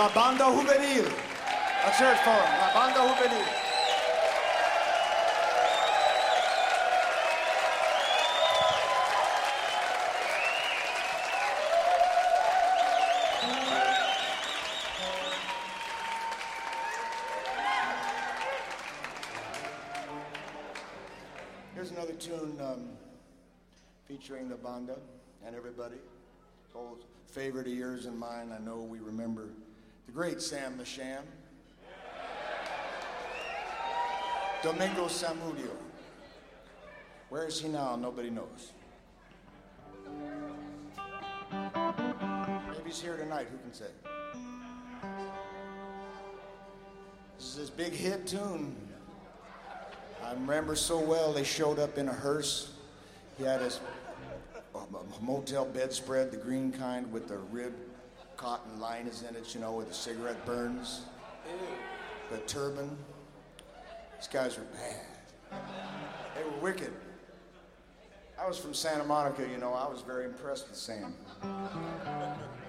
La Banda Juvenil. Let's hear it for them. La Banda Juvenil. Here's another tune featuring the Banda and everybody. It's old favorite of yours and mine. I know we remember the great Sam the Sham. Domingo Samudio. Where is he now? Nobody knows. Maybe he's here tonight. Who can say? This is his big hit tune. I remember so well, they showed up in a hearse. He had his motel bedspread, the green kind with the ribbed cotton liners in it, you know, where the cigarette burns. The turban. These guys were bad. They were wicked. I was from Santa Monica, you know. I was very impressed with Sam.